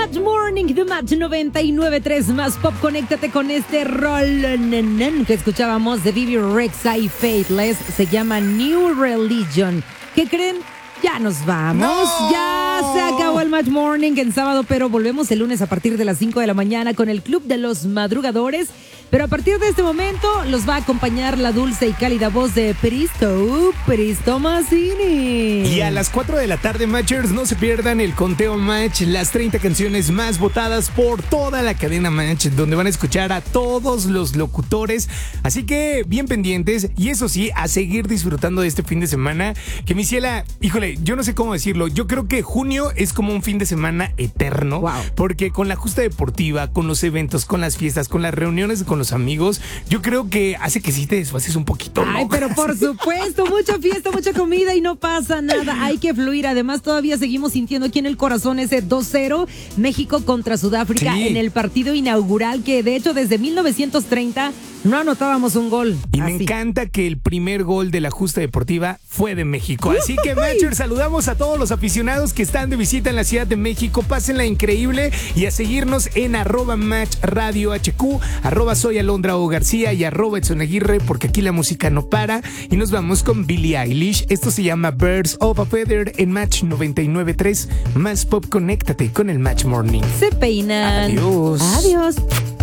Match Morning de Match 99.3 más Pop. Conéctate con este rol que escuchábamos de Bibi Rexha y Faithless. Se llama New Religion. ¿Qué creen? Ya nos vamos. ¡No! Ya se acabó el Match Morning en sábado, pero volvemos el lunes a partir de las 5 de la mañana con el Club de los Madrugadores. Pero a partir de este momento los va a acompañar la dulce y cálida voz de Peristo Mazzini. Y a las 4 de la tarde, Matchers, no se pierdan el conteo Match, las 30 canciones más votadas por toda la cadena Match, donde van a escuchar a todos los locutores. Así que bien pendientes y eso sí, a seguir disfrutando de este fin de semana. Que mi ciela, híjole, yo no sé cómo decirlo. Yo creo que junio es como un fin de semana eterno. Wow. Porque con la justa deportiva, con los eventos, con las fiestas, con las reuniones con los amigos, yo creo que hace que sí te desfases un poquito, ¿no? Ay, pero por supuesto, mucha fiesta, mucha comida y no pasa nada. Hay que fluir. Además, todavía seguimos sintiendo aquí en el corazón ese 2-0 México contra Sudáfrica Sí. en el partido inaugural, que de hecho desde 1930 no anotábamos un gol. Y me Así. encanta que el primer gol de la justa deportiva fue de México. Así que, Matchers, saludamos a todos los aficionados que están de visita en la Ciudad de México. Pásenla increíble y a seguirnos en @MatchRadioHQ, @Soy Alondra O García y @Edson Aguirre, porque aquí la música no para. Y nos vamos con Billie Eilish. Esto se llama Birds of a Feather en Match 99.3. Más Pop, conéctate con el Match Morning. Se peinan. Adiós. Adiós.